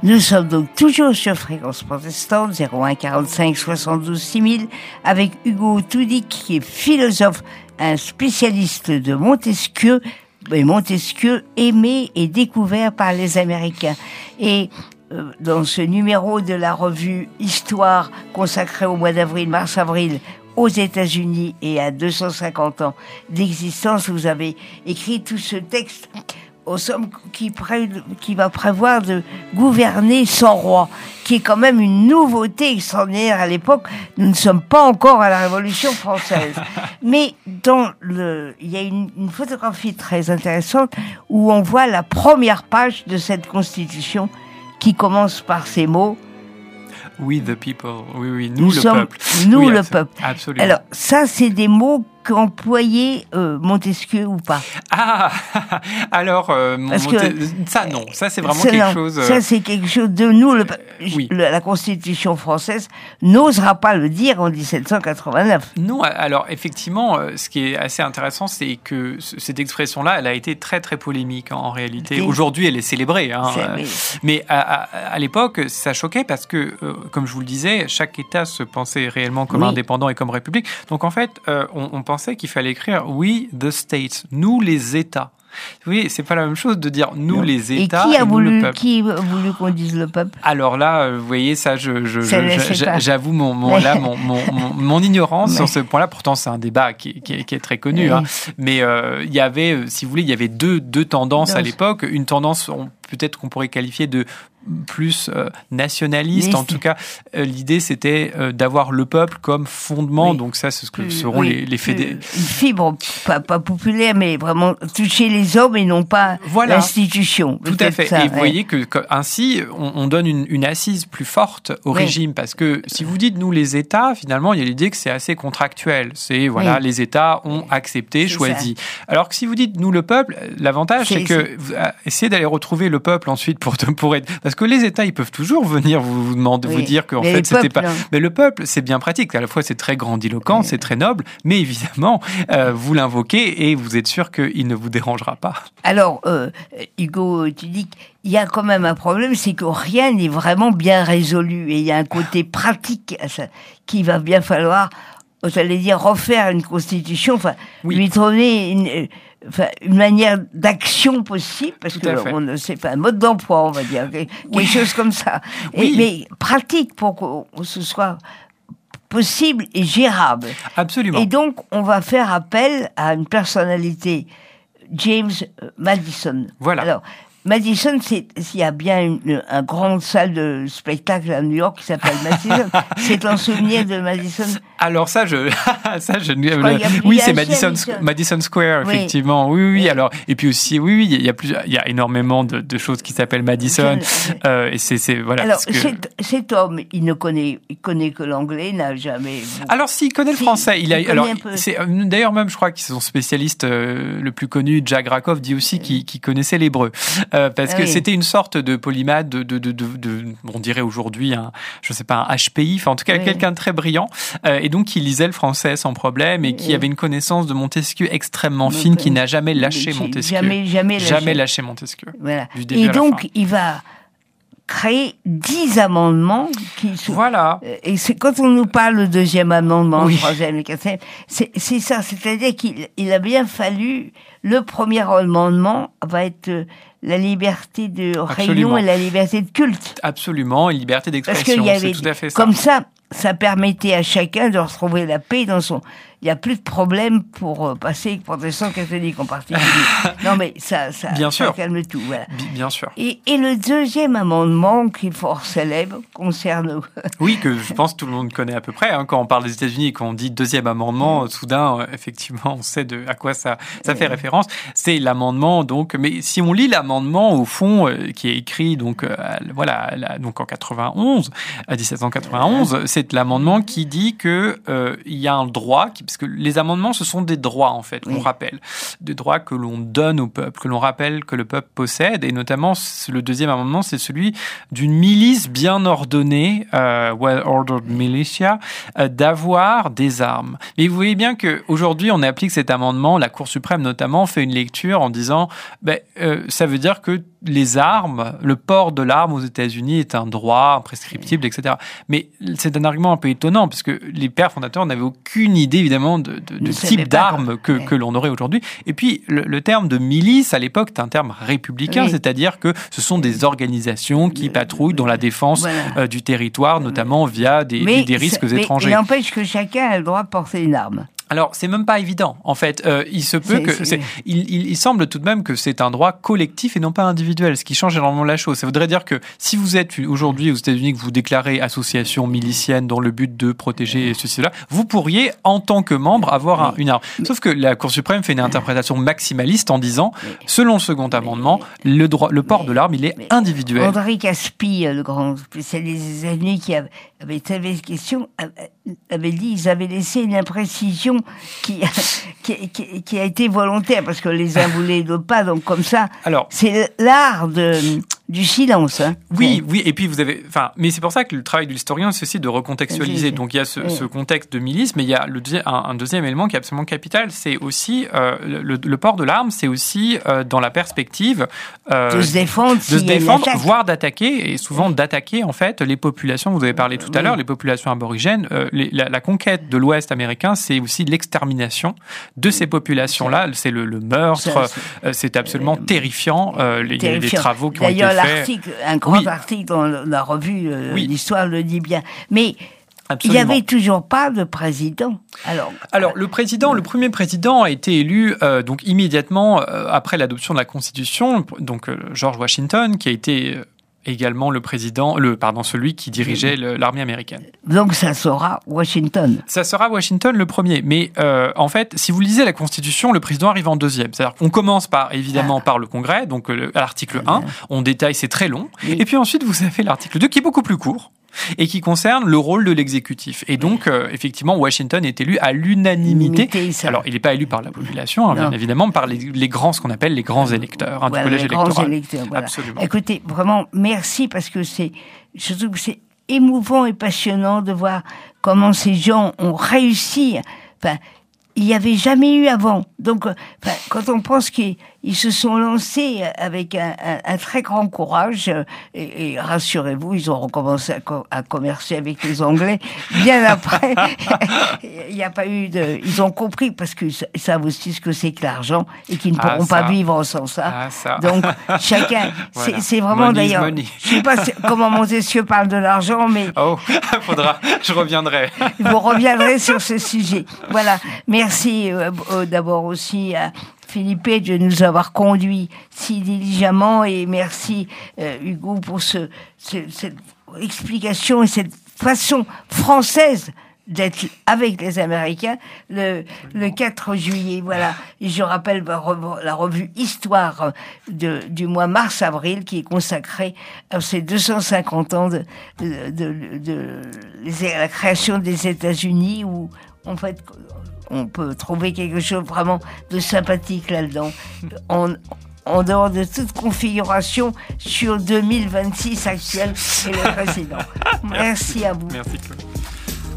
Nous sommes donc toujours sur Fréquence Protestante, 01 45 72 6000, avec Hugo Toudic, qui est philosophe, un spécialiste de Montesquieu, Montesquieu aimé et découvert par les Américains. Et dans ce numéro de la revue Histoire, consacré au mois d'avril, mars-avril, aux États-Unis et à 250 ans d'existence, vous avez écrit tout ce texte au somme qui va prévoir de gouverner sans roi, qui est quand même une nouveauté extraordinaire à l'époque. Nous ne sommes pas encore à la Révolution française. Mais il y a une photographie très intéressante où on voit la première page de cette Constitution qui commence par ces mots. We the people. Oui, nous le peuple. Nous le peuple. Absolument. Alors, ça, c'est des mots qu'employait Montesquieu ou pas? Ah, alors, ça non, ça c'est vraiment quelque chose... Ça c'est quelque chose de nous, oui. La Constitution française n'osera pas le dire en 1789. Non, alors effectivement, ce qui est assez intéressant, c'est que cette expression-là, elle a été très très polémique en réalité. Aujourd'hui, elle est célébrée, mais à l'époque, ça choquait parce que, comme je vous le disais, chaque État se pensait réellement comme indépendant et comme république. Donc en fait, on pensait qu'il fallait écrire « We the States », nous les États. Oui, c'est pas la même chose de dire nous les États et nous le peuple. Qui a voulu qu'on dise le peuple? Alors là, vous voyez, ça, j'avoue mon ignorance sur ce point-là. Pourtant, c'est un débat qui est très connu. Mais il y avait, si vous voulez, il y avait deux tendances à l'époque. Une tendance, peut-être qu'on pourrait qualifier de plus nationaliste. En tout cas, l'idée, c'était d'avoir le peuple comme fondement. Donc ça, c'est ce que seront les fédérés. Une fibre, pas populaire, mais vraiment toucher les hommes et non pas l'institution. Tout à fait. Et vous voyez que ainsi, on donne une assise plus forte au régime. Parce que si vous dites, nous, les États, finalement, il y a l'idée que c'est assez contractuel. C'est, les États ont accepté, choisi. Alors que si vous dites, nous, le peuple, l'avantage, c'est que essayez d'aller retrouver le peuple ensuite pour être... Parce que les États, ils peuvent toujours venir vous demander, vous dire qu'en fait, c'était pas... Mais le peuple, c'est bien pratique. À la fois, c'est très grandiloquent, c'est très noble, mais évidemment, vous l'invoquez et vous êtes sûr qu'il ne vous dérangera pas. Alors, Hugo, tu dis qu'il y a quand même un problème, c'est que rien n'est vraiment bien résolu. Et il y a un côté pratique à ça, qu'il va bien falloir, j'allais dire, refaire une constitution, lui trouver une manière d'action possible, parce que c'est pas un mode d'emploi, on va dire, quelque chose comme ça. Mais pratique pour que ce soit possible et gérable. Absolument. Et donc, on va faire appel à une personnalité, James Madison. Voilà. Alors, Madison, il y a bien une grande salle de spectacle à New York qui s'appelle Madison. C'est un souvenir de Madison? Alors oui, c'est Madison Square, effectivement. Oui. Alors, et puis aussi, il y a énormément de choses qui s'appellent Madison. Et voilà. Alors, cet homme, il connaît que l'anglais, n'a jamais. Alors, s'il connaît le français, d'ailleurs même, je crois que son spécialiste le plus connu, Jack Rakoff, dit aussi qu'il connaissait l'hébreu. Parce que c'était une sorte de polymathe, on dirait aujourd'hui un HPI, en tout cas quelqu'un de très brillant, et donc qui lisait le français sans problème et qui avait une connaissance de Montesquieu extrêmement fine, qui n'a jamais lâché Montesquieu. Jamais lâché Montesquieu. Voilà. Et donc il va créer 10 amendements Voilà. Et c'est quand on nous parle du deuxième amendement, le troisième, le quatrième, c'est ça, c'est-à-dire qu'il a bien fallu, le premier amendement va être la liberté de réunion et la liberté de culte. Absolument, et liberté d'expression, c'est tout à fait ça. Comme ça permettait à chacun de retrouver la paix dans son... Il n'y a plus de problème pour passer protestant catholique en particulier. Non, mais ça calme tout. Voilà. Bien sûr. Et le deuxième amendement, qui est fort célèbre, concerne... Oui, que je pense que tout le monde connaît à peu près. Quand on parle des États-Unis et qu'on dit deuxième amendement, soudain, effectivement, on sait à quoi ça fait référence. C'est l'amendement, donc... Mais si on lit l'amendement, au fond, qui est écrit, donc, donc en 1791, c'est l'amendement qui dit que il y a un droit, puisque les amendements, ce sont des droits, en fait, qu'on rappelle. Des droits que l'on donne au peuple, que l'on rappelle que le peuple possède. Et notamment, le deuxième amendement, c'est celui d'une milice bien ordonnée, well-ordered militia, d'avoir des armes. Et vous voyez bien qu'aujourd'hui, on applique cet amendement. La Cour suprême, notamment, fait une lecture en disant ça veut dire que les armes, le port de l'arme aux États-Unis est un droit imprescriptible, etc. Mais c'est un argument un peu étonnant, parce que les pères fondateurs n'avaient aucune idée, évidemment, du type d'armes que l'on aurait aujourd'hui. Et puis, le terme de milice, à l'époque, est un terme républicain, c'est-à-dire que ce sont des organisations qui patrouillent dans la défense du territoire, notamment via des risques étrangers. Mais il n'empêche que chacun a le droit de porter une arme. Alors, c'est même pas évident. En fait, il se peut il semble tout de même que c'est un droit collectif et non pas individuel, ce qui change énormément la chose. Ça voudrait dire que si vous êtes aujourd'hui aux États-Unis, que vous déclarez association milicienne dans le but de protéger ceci, cela, vous pourriez, en tant que membre, avoir une arme. Sauf que la Cour suprême fait une interprétation maximaliste en disant, selon le second amendement, le port de l'arme, il est individuel. André Caspi, le grand spécialiste des États-Unis qui avait traité cette question, avait dit qu'ils avaient laissé une imprécision qui a été volontaire, parce que les uns voulaient d'autres pas, donc comme ça. Alors, c'est l'art du silence. Hein. Oui, et puis vous avez, mais c'est pour ça que le travail de l'historien, c'est aussi de recontextualiser. Donc il y a ce contexte de milice, mais il y a un deuxième élément qui est absolument capital, c'est aussi le port de l'arme, c'est aussi dans la perspective de se défendre, voire d'attaquer, et souvent d'attaquer en fait les populations. Vous avez parlé tout à l'heure, les populations aborigènes. La conquête de l'Ouest américain, c'est aussi l'extermination de ces populations-là. C'est le meurtre. C'est absolument terrifiant. Il y a des travaux qui ont été faits. Un grand article dans la revue l'Histoire le dit bien. Mais absolument. Il n'y avait toujours pas de président. Alors le premier président a été élu donc immédiatement après l'adoption de la Constitution, donc George Washington, qui a été également celui qui dirigeait l'armée américaine. Donc ça sera Washington. Ça sera Washington le premier. Mais en fait, si vous lisez la Constitution, le président arrive en deuxième. C'est-à-dire qu'on commence par le Congrès, donc à l'article 1, on détaille, c'est très long. Oui. Et puis ensuite, vous avez l'article 2 qui est beaucoup plus court et qui concerne le rôle de l'exécutif. Et donc, effectivement, Washington est élu à l'unanimité. Alors, il n'est pas élu par la population, bien évidemment, par les grands, ce qu'on appelle les grands électeurs du collège électoral. Grands électeurs, voilà. Absolument. Écoutez, vraiment, merci, parce que je trouve que c'est émouvant et passionnant de voir comment ces gens ont réussi. Il n'y avait jamais eu avant. Donc, quand on pense qu'ils se sont lancés avec un très grand courage, et rassurez-vous, ils auront commencé à commercer avec les Anglais bien après. Il n'y a pas eu ils ont compris, parce qu'ils savent aussi ce que c'est que l'argent, et qu'ils ne pourront pas vivre sans ça. Donc, chacun, voilà. C'est vraiment d'ailleurs, je ne sais pas comment Montesquieu parle de l'argent, mais... je reviendrai. Vous reviendrez sur ce sujet. Voilà. Merci d'abord aussi à Philippe de nous avoir conduits si diligemment, et merci Hugo pour cette explication et cette façon française d'être avec les Américains le 4 juillet. Voilà. Et je rappelle la revue Histoire du mois mars-avril, qui est consacrée à ces 250 ans de la création des États-Unis, où en fait on peut trouver quelque chose vraiment de sympathique là-dedans, en dehors de toute configuration sur 2026 actuelle et le précédent. Merci à vous. Merci.